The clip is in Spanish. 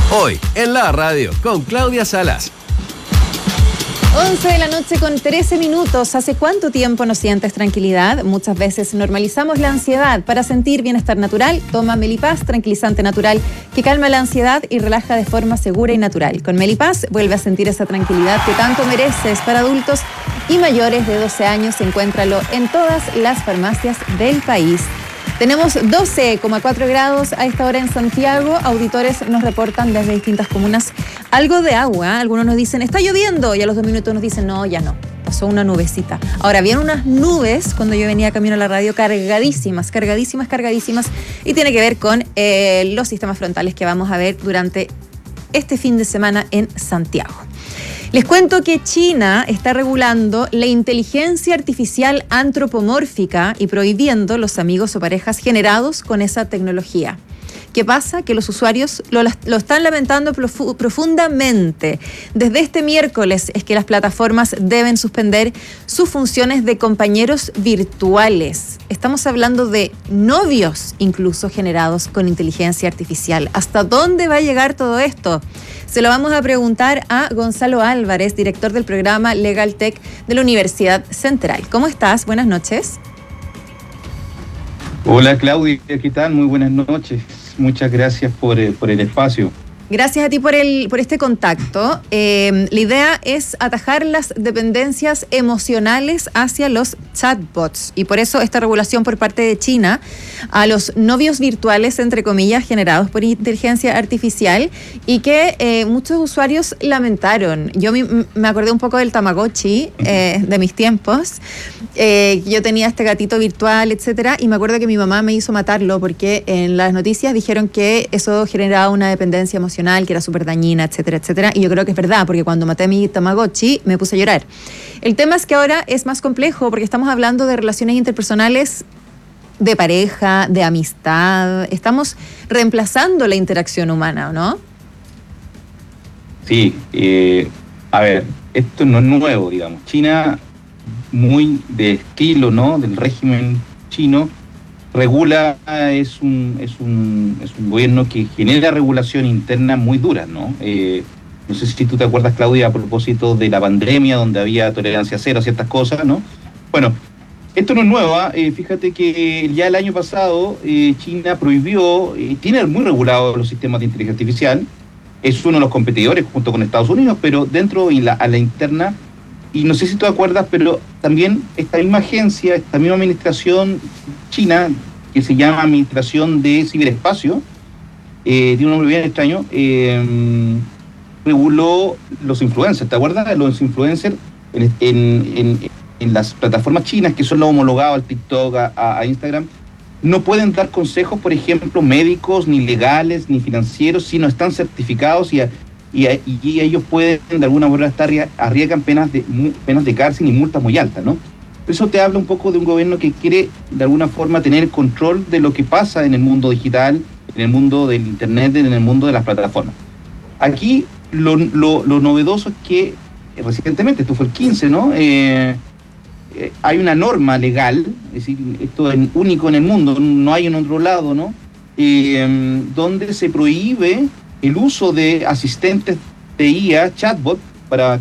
Hoy en la radio con Claudia Salas. 11 de la noche con 13 minutos. ¿Hace cuánto tiempo no sientes tranquilidad? Muchas veces normalizamos la ansiedad. Para sentir bienestar natural, toma Melipaz, tranquilizante natural que calma la ansiedad y relaja de forma segura y natural. Con Melipaz vuelve a sentir esa tranquilidad que tanto mereces. Para adultos y mayores de 12 años, encuéntralo en todas las farmacias del país. Tenemos 12,4 grados a esta hora en Santiago. Auditores nos reportan desde distintas comunas algo de agua. Algunos nos dicen, está lloviendo, y a los 2 minutos nos dicen, no, ya no, pasó una nubecita. Ahora, habían unas nubes cuando yo venía camino a la radio cargadísimas, y tiene que ver con los sistemas frontales que vamos a ver durante este fin de semana en Santiago. Les cuento que China está regulando la inteligencia artificial antropomórfica y prohibiendo los amigos o parejas generados con esa tecnología. ¿Qué pasa? Que los usuarios lo están lamentando profundamente. Desde este miércoles es que las plataformas deben suspender sus funciones de compañeros virtuales. Estamos hablando de novios incluso generados con inteligencia artificial. ¿Hasta dónde va a llegar todo esto? Se lo vamos a preguntar a Gonzalo Álvarez, director del programa Legal Tech de la Universidad Central. ¿Cómo estás? Buenas noches. Hola Claudia, ¿qué tal? Muy buenas noches. Muchas gracias por el espacio. Gracias a ti por este contacto. La idea es atajar las dependencias emocionales hacia los chatbots y por eso esta regulación por parte de China a los novios virtuales, entre comillas, generados por inteligencia artificial y que muchos usuarios lamentaron. Yo me acordé un poco del Tamagotchi de mis tiempos. Yo tenía este gatito virtual, etcétera, y me acuerdo que mi mamá me hizo matarlo porque en las noticias dijeron que eso generaba una dependencia emocional que era súper dañina, etcétera, etcétera. Y yo creo que es verdad, porque cuando maté a mi Tamagotchi me puse a llorar. El tema es que ahora es más complejo porque estamos hablando de relaciones interpersonales, de pareja, de amistad. Estamos reemplazando la interacción humana, ¿o no? Sí, a ver, esto no es nuevo, digamos. China, muy de estilo, ¿no?, del régimen chino, regula, es un gobierno que genera regulación interna muy dura, ¿no? No sé si tú te acuerdas, Claudia, a propósito de la pandemia, donde había tolerancia cero a ciertas cosas, ¿no? Bueno, esto no es nuevo, fíjate que ya el año pasado China prohibió, tiene muy regulados los sistemas de inteligencia artificial, es uno de los competidores junto con Estados Unidos, pero dentro a la interna, y no sé si tú te acuerdas, pero también esta misma agencia, esta misma administración china, que se llama Administración de Ciberespacio, tiene un nombre bien extraño, reguló los influencers. ¿Te acuerdas de los influencers en las plataformas chinas que son los homologados al TikTok, a Instagram? No pueden dar consejos, por ejemplo, médicos, ni legales, ni financieros, si no están certificados y ellos pueden, de alguna manera, arriesgan penas de cárcel y multas muy altas, ¿no? Eso te habla un poco de un gobierno que quiere, de alguna forma, tener control de lo que pasa en el mundo digital, en el mundo del Internet, en el mundo de las plataformas. Aquí, lo novedoso es que, recientemente, esto fue el 15, ¿no?, hay una norma legal, es decir, esto es único en el mundo, no hay en otro lado, ¿no?, donde se prohíbe el uso de asistentes de IA, chatbot, para